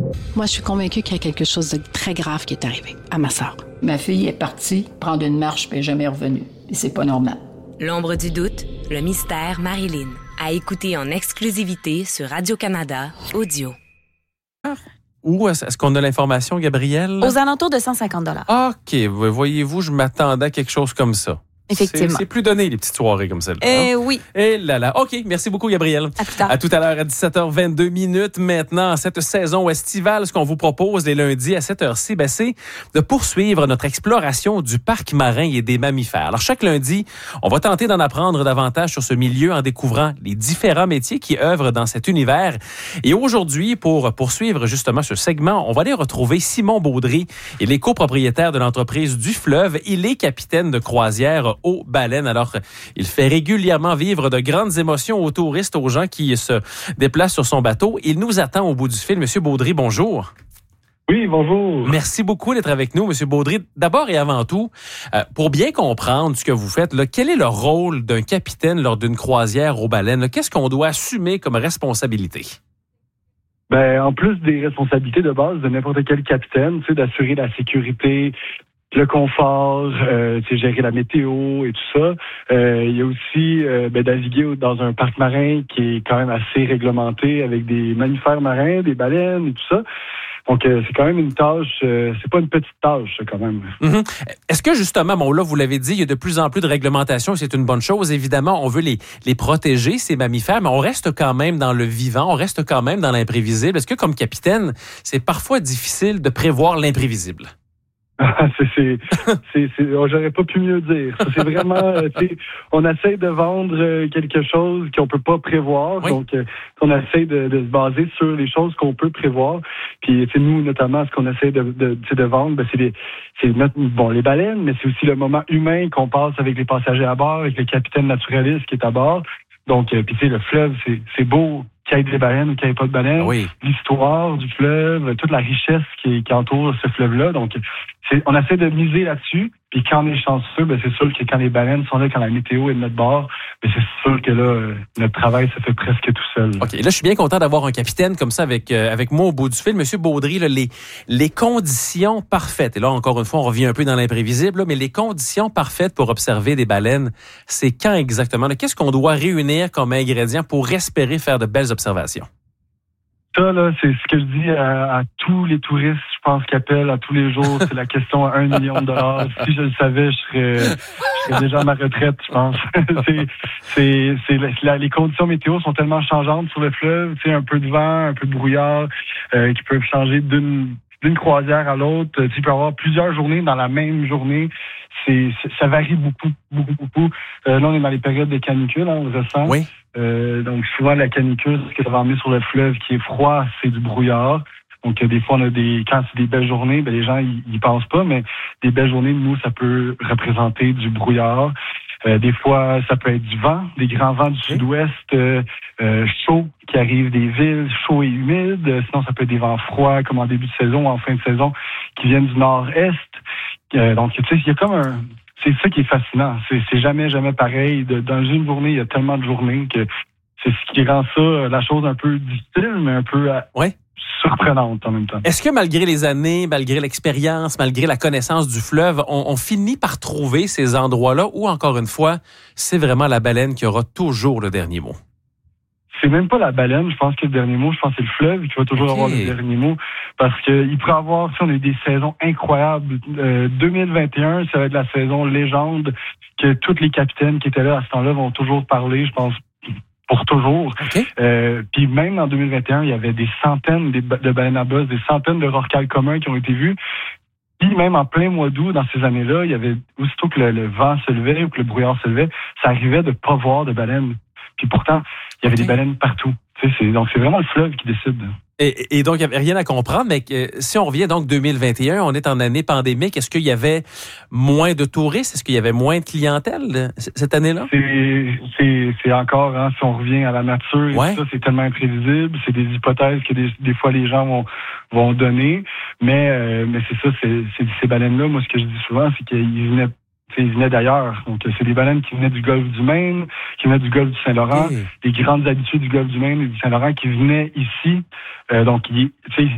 Moi, je suis convaincue qu'il y a quelque chose de très grave qui est arrivé à ma sœur. Ma fille est partie prendre une marche puis elle est jamais revenue. Et c'est pas normal. L'ombre du doute, le mystère Marilyn. À écouter en exclusivité sur Radio-Canada Audio. Où est-ce qu'on a l'information, Gabrielle? Aux alentours de 150 $. OK. Voyez-vous, je m'attendais à quelque chose comme ça. Effectivement. C'est plus donné, les petites soirées comme celle-là. Oui. Et là là. OK, merci beaucoup, Gabrielle. À plus tard. À tout à l'heure, à 17h22. Maintenant, cette saison estivale, ce qu'on vous propose les lundis à cette heure-ci, c'est de poursuivre notre exploration du parc marin et des mammifères. Alors, chaque lundi, on va tenter d'en apprendre davantage sur ce milieu en découvrant les différents métiers qui œuvrent dans cet univers. Et aujourd'hui, pour poursuivre justement ce segment, on va aller retrouver Simon Baudry. Il est copropriétaire de l'entreprise du Fleuve. Il est capitaine de croisière aux baleines. Alors, il fait régulièrement vivre de grandes émotions aux touristes, aux gens qui se déplacent sur son bateau. Il nous attend au bout du fil. Monsieur Baudry, bonjour. Oui, bonjour. Merci beaucoup d'être avec nous, Monsieur Baudry. D'abord et avant tout, pour bien comprendre ce que vous faites, quel est le rôle d'un capitaine lors d'une croisière aux baleines? Qu'est-ce qu'on doit assumer comme responsabilité? En plus des responsabilités de base de n'importe quel capitaine, d'assurer la sécurité, le confort, gérer la météo et tout ça. Il y a aussi naviguer dans un parc marin qui est quand même assez réglementé avec des mammifères marins, des baleines et tout ça. Donc, c'est quand même une tâche, c'est pas une petite tâche, quand même. Mm-hmm. Est-ce que, justement, là, vous l'avez dit, il y a de plus en plus de réglementations, c'est une bonne chose. Évidemment, on veut les protéger, ces mammifères, mais on reste quand même dans le vivant, on reste quand même dans l'imprévisible. Est-ce que, comme capitaine, c'est parfois difficile de prévoir l'imprévisible? J'aurais pas pu mieux dire. C'est vraiment, on essaie de vendre quelque chose qu'on peut pas prévoir. Oui. Donc, on essaie de se baser sur les choses qu'on peut prévoir. Puis, nous, notamment, ce qu'on essaie de vendre, les baleines, mais c'est aussi le moment humain qu'on passe avec les passagers à bord, avec le capitaine naturaliste qui est à bord. Donc, le fleuve, c'est beau qu'il y ait des baleines ou qu'il n'y ait pas de baleines. Oui. L'histoire du fleuve, toute la richesse qui entoure ce fleuve-là. Donc, on essaie de miser là-dessus. Puis quand on est chanceux, c'est sûr que quand les baleines sont là, quand la météo est de notre bord, c'est sûr que là, notre travail se fait presque tout seul. OK. Là, je suis bien content d'avoir un capitaine comme ça avec moi au bout du fil. Monsieur Baudry, les conditions parfaites, et là, encore une fois, on revient un peu dans l'imprévisible, mais les conditions parfaites pour observer des baleines, c'est quand exactement? Qu'est-ce qu'on doit réunir comme ingrédient pour espérer faire de belles observations? Ça, là, c'est ce que je dis à tous les touristes, je pense, qui appellent à tous les jours. C'est la question à $1 million. Si je le savais, je serais déjà à ma retraite, je pense. Les conditions météo sont tellement changeantes sur le fleuve. Un peu de vent, un peu de brouillard, qui peuvent changer d'une croisière à l'autre. Tu peux avoir plusieurs journées dans la même journée. Ça varie beaucoup, beaucoup, beaucoup. Là, on est dans les périodes de canicule, on le ressent. Oui. Donc, souvent, la canicule, ce que ça va emmener sur le fleuve qui est froid, c'est du brouillard. Donc, des fois, quand c'est des belles journées, les gens, ils pensent pas, mais des belles journées, nous, ça peut représenter du brouillard. Des fois, ça peut être du vent, des grands vents du sud-ouest, chauds, qui arrivent des villes, chauds et humides. Sinon, ça peut être des vents froids, comme en début de saison ou en fin de saison, qui viennent du nord-est. Donc, il y a comme c'est ça qui est fascinant. C'est jamais pareil. Dans une journée, il y a tellement de journées que c'est ce qui rend ça, la chose un peu difficile, mais un peu surprenante en même temps. Est-ce que malgré les années, malgré l'expérience, malgré la connaissance du fleuve, on finit par trouver ces endroits-là où, encore une fois, c'est vraiment la baleine qui aura toujours le dernier mot? C'est même pas la baleine, je pense que le dernier mot, je pense que c'est le fleuve qui va toujours avoir le dernier mot. Parce qu'il pourrait avoir, on a eu des saisons incroyables. 2021, ça va être la saison légende que tous les capitaines qui étaient là à ce temps-là vont toujours parler, je pense, pour toujours. Okay. Puis même en 2021, il y avait des centaines de baleines à bosse, des centaines de rorquals communs qui ont été vus. Puis même en plein mois d'août, dans ces années-là, il y avait, aussitôt que le vent se levait ou que le brouillard se levait, ça arrivait de pas voir de baleines. Puis pourtant, il y avait des baleines partout. Donc, c'est vraiment le fleuve qui décide. Et donc, il n'y avait rien à comprendre, mais si on revient donc 2021, on est en année pandémique, est-ce qu'il y avait moins de touristes? Est-ce qu'il y avait moins de clientèle cette année-là? C'est encore, si on revient à la nature, et ça, c'est tellement imprévisible. C'est des hypothèses que des fois les gens vont donner. Mais c'est ça, ces baleines-là, moi, ce que je dis souvent, c'est qu'ils venaient d'ailleurs. Donc, c'est des baleines qui venaient du golfe du Maine, qui venaient du golfe du Saint-Laurent, des grandes habitudes du golfe du Maine et du Saint-Laurent qui venaient ici. Donc,